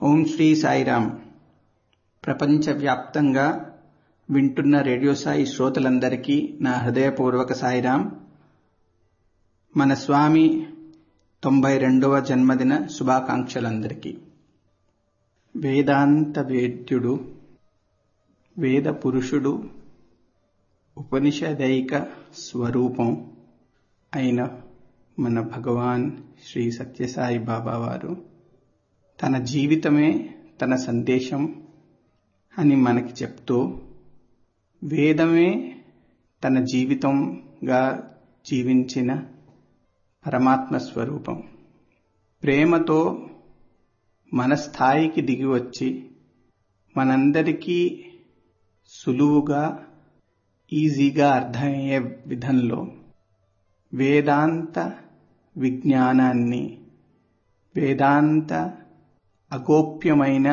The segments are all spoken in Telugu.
ఓం శ్రీ సాయిరామ్. ప్రపంచవ్యాప్తంగా వింటున్న రేడియో సాయి శ్రోతలందరికీ నా హృదయపూర్వక సాయిరామ్. మన స్వామి 92వ జన్మదిన శుభాకాంక్షలందరికీ. వేదాంత వేద్యుడు, వేద పురుషుడు, ఉపనిషదైక స్వరూపం అయిన మన భగవాన్ శ్రీ సత్యసాయి బాబా వారు తన జీవితమే తన సందేశం అని మనకి చెప్తూ, వేదమే తన జీవితంగా జీవించిన పరమాత్మ స్వరూపం. ప్రేమతో మన స్థాయికి దిగి వచ్చి మనందరికీ సులువుగా ఈజీగా అర్థమయ్యే విధంలో వేదాంత విజ్ఞానాన్ని, వేదాంత అగోప్యమైన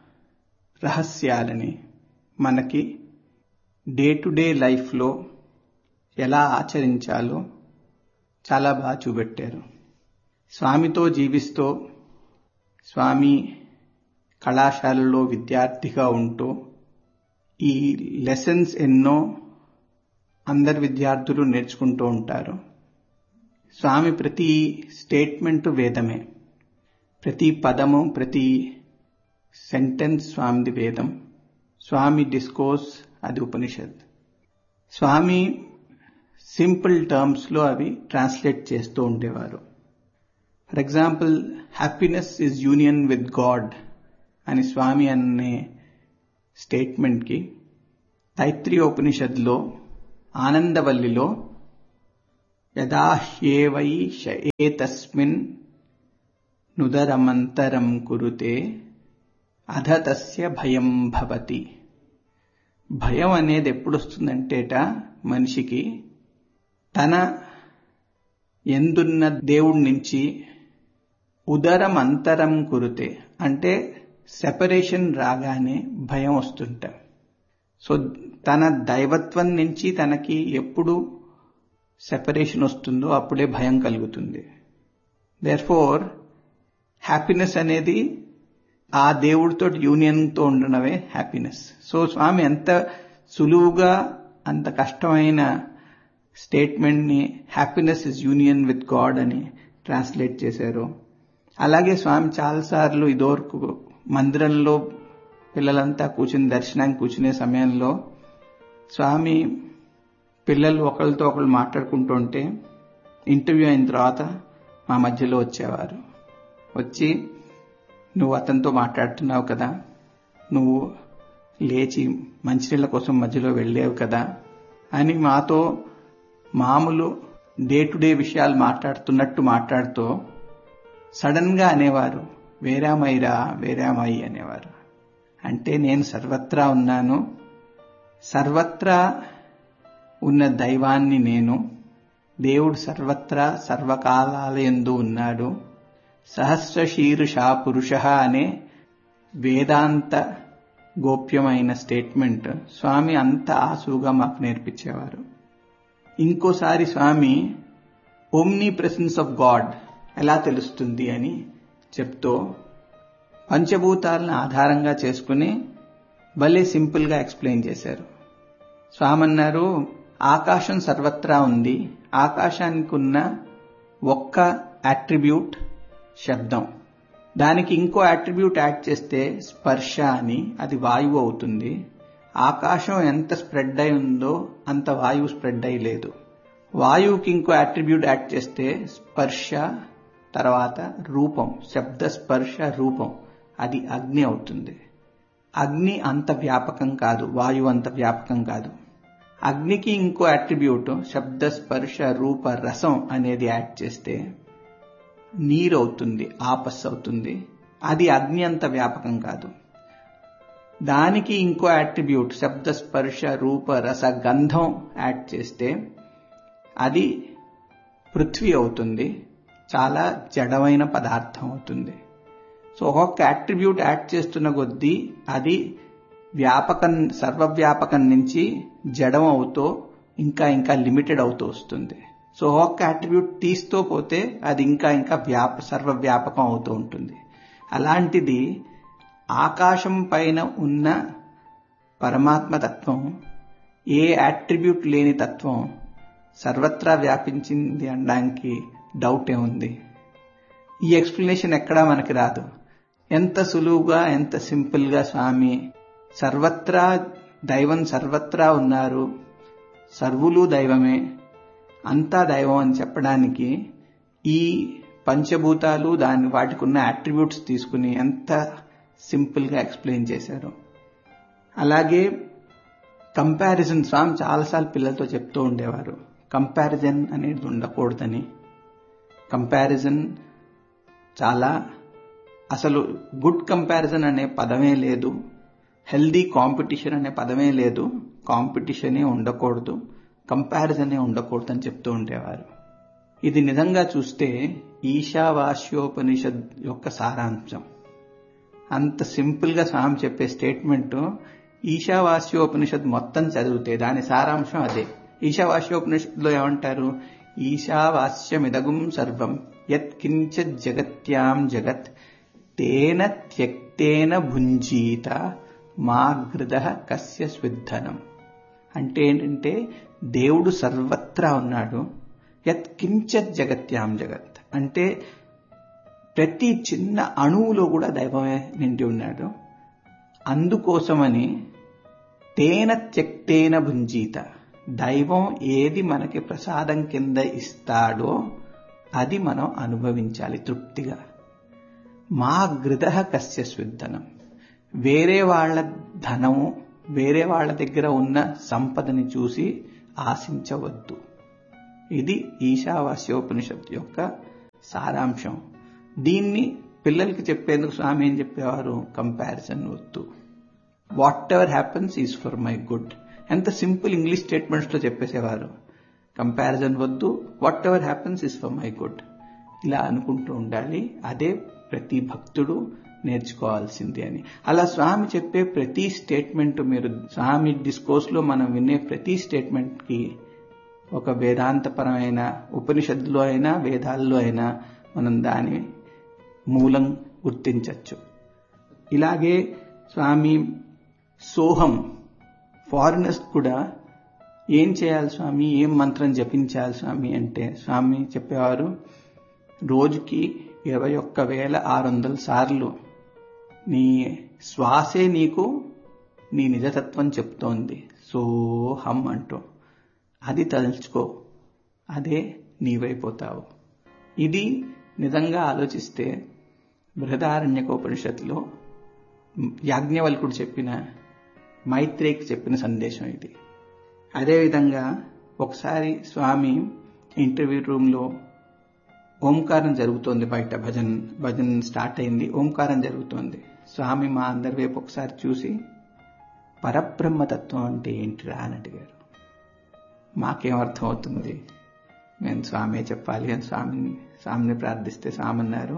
రహస్యాలని మనకి డే టు డే లైఫ్లో ఎలా ఆచరించాలో చాలా బాగా చూపెట్టారు. స్వామితో జీవిస్తూ, స్వామి కళాశాలలో విద్యార్థిగా ఉంటూ ఈ లెసన్స్ ఎన్నో అందరు విద్యార్థులు నేర్చుకుంటూ ఉంటారు. స్వామి ప్రతి స్టేట్మెంటు వేదమే, ప్రతి పదము, ప్రతి సెంటెన్స్ స్వామిది వేదం. స్వామి డిస్కోర్స్ అది ఉపనిషత్. స్వామి సింపుల్ టర్మ్స్లో అవి ట్రాన్స్లేట్ చేస్తూ ఉండేవారు. For example, happiness is union with God అని స్వామి అనే స్టేట్మెంట్కి తైత్రీయ ఉపనిషత్తులో ఆనందవల్లిలో యదా హ్యేవై ఏతస్మిన్ నుదరమంతరం కురుతే అధ తస్య భయం భవతి. భయం అనేది ఎప్పుడు వస్తుందంటేట, మనిషికి తన ఎందున్న దేవుడి నుంచి ఉదరం అంతరం కురుతే అంటే సెపరేషన్ రాగానే భయం వస్తుంట. సో తన దైవత్వం నుంచి తనకి ఎప్పుడు సెపరేషన్ వస్తుందో అప్పుడే భయం కలుగుతుంది. దేర్ఫోర్ హ్యాపీనెస్ అనేది ఆ దేవుడితో యూనియన్తో ఉండడమే హ్యాపీనెస్. సో స్వామి ఎంత సులువుగా అంత కష్టమైన స్టేట్మెంట్ని happiness is union with God అని ట్రాన్స్లేట్ చేశారు. అలాగే స్వామి చాలాసార్లు ఇదివరకు మందిరంలో పిల్లలంతా కూర్చుని దర్శనానికి కూర్చునే సమయంలో స్వామి పిల్లలు ఒకళ్ళతో ఒకళ్ళు మాట్లాడుకుంటూ ఉంటే ఇంటర్వ్యూ అయిన తర్వాత మా మధ్యలో వచ్చేవారు. వచ్చి, నువ్వు అతనితో మాట్లాడుతున్నావు కదా, నువ్వు లేచి మంచినీళ్ళ కోసం మధ్యలో వెళ్ళావు కదా అని మాతో మామూలు డే టు డే విషయాలు మాట్లాడుతున్నట్టు మాట్లాడుతూ సడన్ గా అనేవారు, వేరామైరా వేరామై అనేవారు. అంటే నేను సర్వత్రా ఉన్నాను, సర్వత్రా ఉన్న దైవాన్ని నేను, దేవుడు సర్వత్రా సర్వకాలాలయందు ఉన్నాడు, సహస్రశీర్షా పురుష అనే వేదాంత గోప్యమైన స్టేట్మెంట్ స్వామి అంత ఆసుగా మాకు నేర్పించేవారు. ఇంకోసారి స్వామి ఓమ్నీ ప్రెసెన్స్ ఆఫ్ గాడ్ ఎలా తెలుస్తుంది అని చెప్తూ పంచభూతాలను ఆధారంగా చేసుకుని భలే సింపుల్గా ఎక్స్ప్లెయిన్ చేశారు. స్వామి అన్నారు, ఆకాశం సర్వత్రా ఉంది, ఆకాశానికి ఉన్న ఒక్క అట్రిబ్యూట్ శబ్దం, దానికి ఇంకో అట్రిబ్యూట్ యాడ్ చేస్తే స్పర్శ అని, అది వాయువు అవుతుంది. ఆకాశం ఎంత స్ప్రెడ్ అయి ఉందో అంత వాయువు స్ప్రెడ్ అయి లేదు. వాయువుకి ఇంకో అట్రిబ్యూట్ యాడ్ చేస్తే స్పర్శ, తర్వాత రూపం, శబ్ద స్పర్శ రూపం, అది అగ్ని అవుతుంది. అగ్ని అంత వ్యాపకం కాదు, వాయువు అంత వ్యాపకం కాదు. అగ్నికి ఇంకో అట్రిబ్యూట్ శబ్ద స్పర్శ రూప రసం అనేది యాడ్ చేస్తే నీరు అవుతుంది, ఆపస్ అవుతుంది. అది అగ్ని అంత వ్యాపకం కాదు. దానికి ఇంకో అట్రిబ్యూట్ శబ్ద స్పర్శ రూప రస గంధం యాడ్ చేస్తే అది పృథ్వీ అవుతుంది, చాలా జడమైన పదార్థం అవుతుంది. సో ఒక్కొక్క అట్రిబ్యూట్ యాడ్ చేస్తున్న కొద్దీ అది వ్యాపకం, సర్వవ్యాపకం నుంచి జడం అవుతూ ఇంకా ఇంకా లిమిటెడ్ అవుతూ వస్తుంది. సో ఒక్క అట్రిబ్యూట్ తీస్తూ పోతే అది ఇంకా ఇంకా సర్వవ్యాపకం అవుతూ ఉంటుంది. అలాంటిది ఆకాశం పైన ఉన్న పరమాత్మ తత్వం, ఏ అట్రిబ్యూట్ లేని తత్వం సర్వత్రా వ్యాపించింది అనడానికి డౌటే ఉంది. ఈ ఎక్స్ప్లెనేషన్ ఎక్కడా మనకి రాదు. ఎంత సులువుగా, ఎంత సింపుల్గా స్వామి సర్వత్రా దైవం సర్వత్రా ఉన్నారు, సర్వులు దైవమే, అంతా దైవం అని చెప్పడానికి ఈ పంచభూతాలు వాటికి ఉన్న అట్రిబ్యూట్స్ తీసుకుని ఎంత సింపుల్గా ఎక్స్ప్లెయిన్ చేశారు. అలాగే కంపారిజన్, స్వామి చాలాసార్లు పిల్లలతో చెప్తూ ఉండేవారు, కంపారిజన్ అనేది ఉండకూడదని. కంపారిజన్ చాలా, అసలు గుడ్ కంపారిజన్ అనే పదమే లేదు, హెల్దీ కాంపిటీషన్ అనే పదమే లేదు, కాంపిటీషనే ఉండకూడదు, కంపారిజనే ఉండకూడదు అని చెప్తూ ఉండేవారు. ఇది నిజంగా చూస్తే ఈశావాస్యోపనిషద్ యొక్క సారాంశం. అంత సింపుల్గా స్వామి చెప్పే స్టేట్మెంట్ ఈశావాస్యోపనిషద్ మొత్తం చదివితే దాని సారాంశం అదే. ఈశావాస్యోపనిషత్తులో ఏమంటారు? ఈశావాస్యమిదగుం సర్వం యత్కించిత్ జగత్యాం జగత్ తేన త్యక్తేన భుంజీత మాగృదః కస్య స్విద్ధనం. అంటే ఏంటంటే దేవుడు సర్వత్రా ఉన్నాడు. యత్కించిత్ జగత్యాం జగత్ అంటే ప్రతి చిన్న అణువులో కూడా దైవమే నిండి ఉన్నాడు. అందుకోసమని తేన త్యక్తేన భుంజీత, దైవం ఏది మనకి ప్రసాదం కింద ఇస్తాడో అది మనం అనుభవించాలి తృప్తిగా. మా గృదః కస్య స్విద్ధనం, వేరే వాళ్ళ ధనము, వేరే వాళ్ళ దగ్గర ఉన్న సంపదని చూసి ఆశించవద్దు. ఇది ఈశావాస్యోపనిషత్తు యొక్క సారాంశం. దీన్ని పిల్లలకి చెప్పేందుకు స్వామి ఏం చెప్పేవారు? కంపారిజన్ వద్దు, what ever happens is for my good. ఎంత సింపుల్ ఇంగ్లీష్ స్టేట్మెంట్స్లో చెప్పేసేవారు. కంపారిజన్ వద్దు, what ever happens is for my good. ఇలా అనుకుంటూ ఉండాలి. అదే ప్రతి భక్తుడు నేర్చుకోవాల్సింది అని. అలా స్వామి చెప్పే ప్రతి స్టేట్మెంట్, మీరు స్వామి డిస్కోర్స్లో మనం వినే ప్రతి స్టేట్మెంట్కి ఒక వేదాంతపరమైన, ఉపనిషత్తులో అయినా వేదాల్లో అయినా మనం దాని మూలం గుర్తించవచ్చు. ఇలాగే స్వామి సోహం, ఫారినర్స్ కూడా ఏం చేయాలి స్వామి, ఏం మంత్రం జపించాలి స్వామి అంటే స్వామి చెప్పేవారు, రోజుకి 21,600 సార్లు నీ శ్వాసే నీకు నీ నిజతత్వం చెప్తోంది, సోహం అంటూ. అది తలుచుకో, అదే నీవైపోతావు. ఇది నిజంగా ఆలోచిస్తే బృహదారణ్యకోపనిషత్తులో యాజ్ఞవల్కుడు చెప్పిన, మైత్రేయికి చెప్పిన సందేశం ఇది. అదేవిధంగా ఒకసారి స్వామి ఇంటర్వ్యూ రూమ్లో ఓంకారం జరుగుతోంది, బయట భజన్ స్టార్ట్ అయింది, ఓంకారం జరుగుతోంది. స్వామి మా అందరి వైపు ఒకసారి చూసి, పరబ్రహ్మతత్వం అంటే ఏంటిరా అని అడిగారు. మాకేమర్థం అవుతుంది, నేను స్వామి చెప్పాలి అని స్వామిని ప్రార్థిస్తే స్వామి అన్నారు,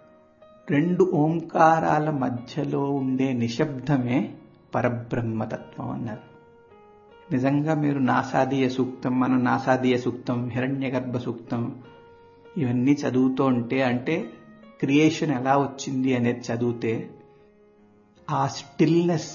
2 ఓంకారాల మధ్యలో ఉండే నిశ్శబ్దమే పరబ్రహ్మతత్వం అన్నారు. నిజంగా మీరు నాసాదీయ సూక్తం, మనం నాసాదీయ సూక్తం, హిరణ్యగర్భ సూక్తం ఇవన్నీ చదువుతూ ఉంటే, అంటే క్రియేషన్ ఎలా వచ్చింది అనేది చదివితే, ఆ స్టిల్నెస్,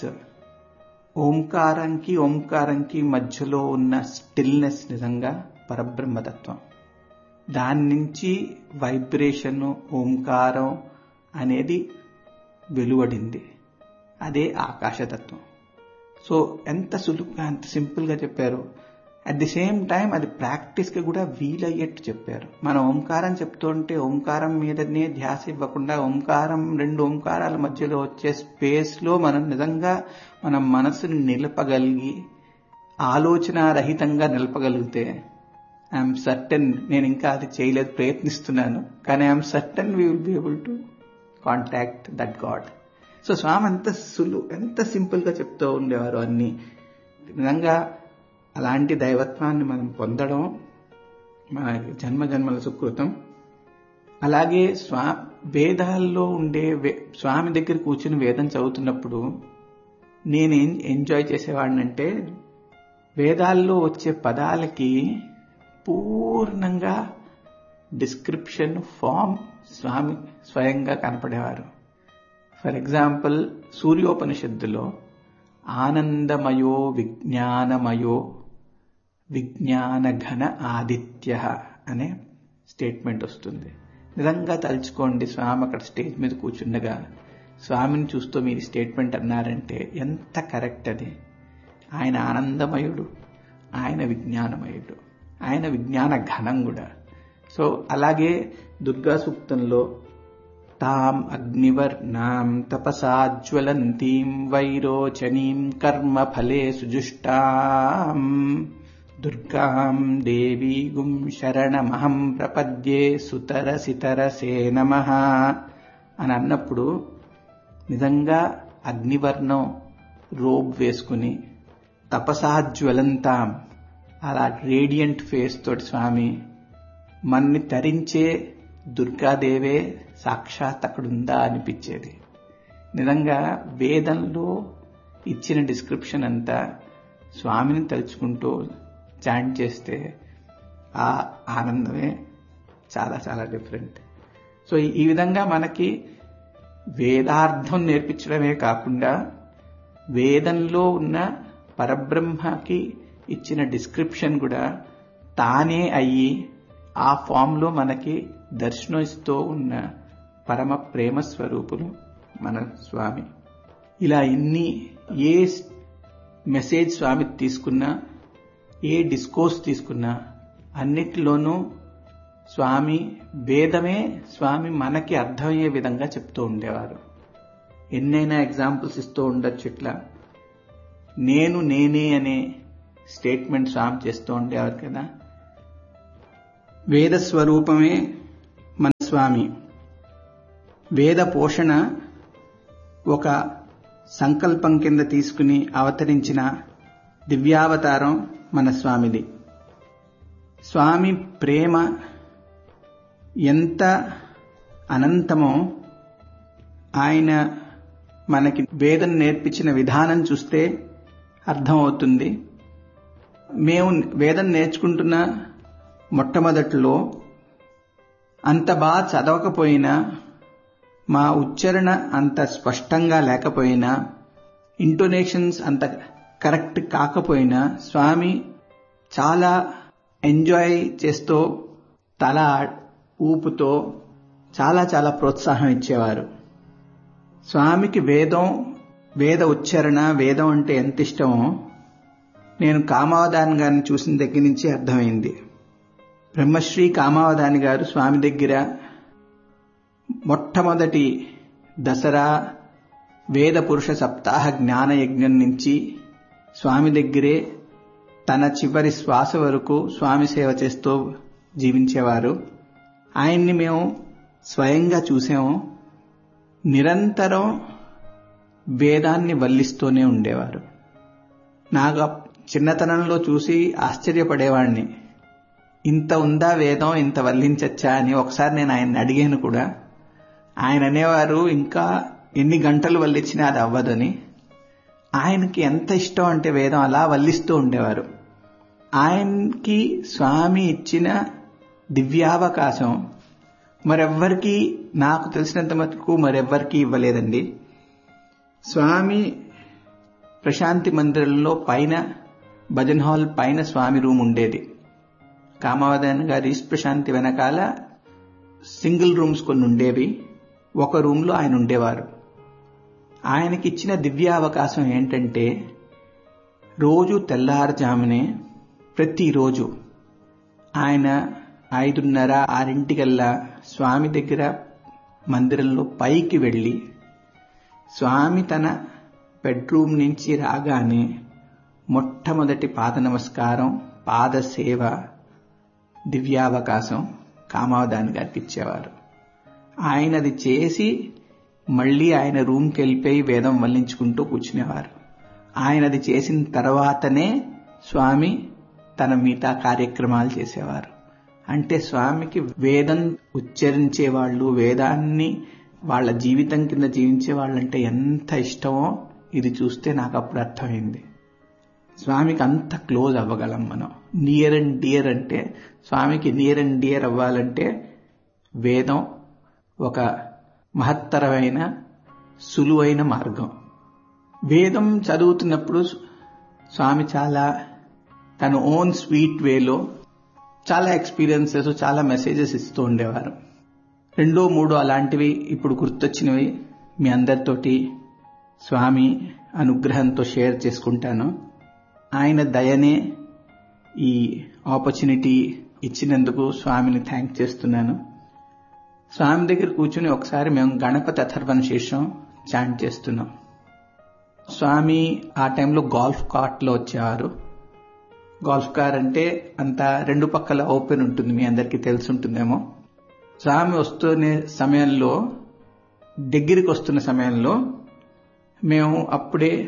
ఓంకారంకి మధ్యలో ఉన్న స్టిల్నెస్ నిజంగా పరబ్రహ్మతత్వం. దాని నుంచి వైబ్రేషన్, ఓంకారం అనేది వెలువడింది, అదే ఆకాశతత్వం. సో ఎంత సులువుగా, ఎంత సింపుల్గా చెప్పారు. అట్ ది సేమ్ టైం అది ప్రాక్టీస్కి కూడా వీలయ్యేట్టు చెప్పారు. మనం ఓంకారం చెప్తూ ఉంటే ఓంకారం మీదనే ధ్యాస ఇవ్వకుండా, ఓంకారం 2 ఓంకారాల మధ్యలో వచ్చే స్పేస్లో మనం నిజంగా మన మనసుని నిలపగలిగి, ఆలోచనారహితంగా నిలపగలిగితే, ఐఎమ్ సర్టెన్, నేను ఇంకా అది చేయలేదు, ప్రయత్నిస్తున్నాను, కానీ I'm certain we will be able to contact that God. So స్వామి ఎంత సింపుల్గా చెప్తూ ఉండేవారు అన్ని. నిజంగా అలాంటి దైవత్వాన్ని మనం పొందడం మన జన్మజన్మల సుకృతం. అలాగే వేదాల్లో ఉండే స్వామి దగ్గర కూర్చుని వేదం చదువుతున్నప్పుడు నేనేం ఎంజాయ్ చేసేవాడినంటే, వేదాల్లో వచ్చే పదాలకి పూర్ణంగా డిస్క్రిప్షన్ ఫామ్ స్వామి స్వయంగా కనపడేవారు. ఫర్ ఎగ్జాంపుల్ సూర్యోపనిషత్తులో ఆనందమయో విజ్ఞానమయో విజ్ఞాన ఘన ఆదిత్య అనే స్టేట్మెంట్ వస్తుంది. నిజంగా తలుచుకోండి, స్వామి అక్కడ స్టేజ్ మీద కూర్చుండగా స్వామిని చూస్తూ మీరు స్టేట్మెంట్ అన్నారంటే ఎంత కరెక్ట్ అది. ఆయన ఆనందమయుడు, ఆయన విజ్ఞానమయుడు, ఆయన విజ్ఞాన ఘనం కూడా. సో అలాగే దుర్గా సూక్తంలో తాం అగ్నివర్ణాం తపసాజ్వలంతీం వైరోచనీం కర్మ ఫలే సుజుష్టాం దుర్గాం దేవీగుం శరణమహం ప్రపద్యే సుతరసితరసే నమః అని అన్నప్పుడు నిజంగా అగ్నివర్ణం రోబ్ వేసుకుని తపసాజ్వలంతాం అలా రేడియంట్ ఫేస్ తోటి స్వామి మన్ని తరించే దుర్గాదేవే సాక్షాత్ అక్కడుందా అనిపించేది. నిజంగా వేదంలో ఇచ్చిన డిస్క్రిప్షన్ అంతా స్వామిని తలుచుకుంటూ చాంట్ చేస్తే ఆ ఆనందమే చాలా చాలా డిఫరెంట్. సో ఈ విధంగా మనకి వేదార్థం నేర్పించడమే కాకుండా వేదంలో ఉన్న పరబ్రహ్మకి ఇచ్చిన డిస్క్రిప్షన్ కూడా తానే అయ్యి ఆ ఫామ్లో మనకి దర్శనమిస్తూ ఉన్న పరమ ప్రేమ స్వరూపులు మన స్వామి. ఇలా ఏ మెసేజ్ స్వామి తీసుకున్నా, ఏ డిస్కోర్స్ తీసుకున్నా అన్నిటిలోనూ స్వామి వేదమే స్వామి మనకి అర్థమయ్యే విధంగా చెప్తూ ఉండేవారు. ఎన్నైనా ఎగ్జాంపుల్స్ ఇస్తూ ఉండొచ్చు. ఇట్లా నేను నేనే అనే స్టేట్మెంట్ స్వామి చేస్తూ ఉండేవారు కదా. వేద స్వరూపమే మన స్వామి. వేద పోషణ ఒక సంకల్పం కింద తీసుకుని అవతరించిన దివ్యావతారం మన స్వామిది. స్వామి ప్రేమ ఎంత అనంతమో ఆయన మనకి వేదం నేర్పించిన విధానం చూస్తే అర్థమవుతుంది. మేము వేదం నేర్చుకుంటున్న మొట్టమొదట్లో అంత బాగా చదవకపోయినా, మా ఉచ్చారణ అంత స్పష్టంగా లేకపోయినా, ఇంటోనేషన్స్ అంత కరెక్ట్ కాకపోయినా స్వామి చాలా ఎంజాయ్ చేస్తూ తల ఊపుతో చాలా చాలా ప్రోత్సాహం ఇచ్చేవారు. స్వామికి వేద ఉచ్చారణ, వేదం అంటే ఎంత ఇష్టమో నేను కామావధాని గారిని చూసిన దగ్గర నుంచి అర్థమైంది. బ్రహ్మశ్రీ కామావధాని గారు స్వామి దగ్గర మొట్టమొదటి దసరా వేద పురుష సప్తాహ జ్ఞాన యజ్ఞం నుంచి స్వామి దగ్గరే తన చివరి శ్వాస వరకు స్వామి సేవ చేస్తూ జీవించేవారు. ఆయన్ని మేము స్వయంగా చూసాము. నిరంతరం వేదాన్ని వల్లిస్తూనే ఉండేవారు. నాకు చిన్నతనంలో చూసి ఆశ్చర్యపడేవాడిని. ఇంత ఉందా వేదం, ఇంత వల్లించచ్చా అని. ఒకసారి నేను ఆయన్ని అడిగాను కూడా. ఆయన అనేవారు ఇంకా ఎన్ని గంటలు వల్లించినా అది అవ్వదని. ఆయనకి ఎంత ఇష్టం అంటే వేదం అలా వల్లిస్తూ ఉండేవారు. ఆయనకి స్వామి ఇచ్చిన దివ్యావకాశం మరెవ్వరికీ, నాకు తెలిసినంత మటుకు మరెవ్వరికీ ఇవ్వలేదండి. స్వామి ప్రశాంతి మందిరంలో పైన భజన్ హాల్ పైన స్వామి రూమ్ ఉండేది. కామావధాని గారి ఈస్ట్ ప్రశాంతి వెనకాల సింగిల్ రూమ్స్ కొన్ని ఉండేవి. ఒక రూమ్లో ఆయన ఉండేవారు. ఆయనకి ఇచ్చిన దివ్యావకాశం ఏంటంటే రోజు తెల్లారుజామునే ప్రతిరోజు ఆయన 5:30, 6 స్వామి దగ్గర మందిరంలో పైకి వెళ్ళి స్వామి తన బెడ్రూమ్ నుంచి రాగానే మొట్టమొదటి పాద నమస్కారం, పాద సేవ, దివ్యావకాశం కామావధాని గారికి ఇచ్చేవారు. ఆయనది చేసి మళ్లీ ఆయన రూమ్కి వెళ్ళిపోయి వేదం వల్లించుకుంటూ కూర్చునేవారు. ఆయనది చేసిన తర్వాతనే స్వామి తన మిగతా కార్యక్రమాలు చేసేవారు. అంటే స్వామికి వేదం ఉచ్చరించే వాళ్ళు, వేదాన్ని వాళ్ళ జీవితం కింద జీవించే వాళ్ళంటే ఎంత ఇష్టమో ఇది చూస్తే నాకు అప్పుడు అర్థమైంది. స్వామికి అంత క్లోజ్ అవ్వగలం మనం. నియర్ అండ్ డియర్ అంటే, స్వామికి నియర్ అండ్ డియర్ అవ్వాలంటే వేదం ఒక మహత్తరమైన సులువైన మార్గం. వేదం చదువుతున్నప్పుడు స్వామి చాలా తన ఓన్ స్వీట్ వేలో చాలా ఎక్స్పీరియన్సెస్, చాలా మెసేజెస్ ఇస్తూ ఉండేవారు. 2-3 అలాంటివి ఇప్పుడు గుర్తొచ్చినవి మీ అందరితోటి స్వామి అనుగ్రహంతో షేర్ చేసుకుంటాను. ఆయన దయనే ఈ ఆపర్చునిటీ ఇచ్చినందుకు స్వామిని థ్యాంక్ చేస్తున్నాను. స్వామి దగ్గర కూర్చుని ఒకసారి మేము గణపతి అథర్వణ శీర్షం చాంట్ చేస్తున్నాం. స్వామి ఆ టైంలో గోల్ఫ్ కార్ట్లో వచ్చేవారు. గోల్ఫ్ కార్ అంటే అంత 2 పక్కల ఓపెన్ ఉంటుంది, మీ అందరికీ తెలిసి ఉంటుందేమో. స్వామి వస్తున్న సమయంలో, దగ్గరికి వస్తున్న సమయంలో మేము అప్పుడే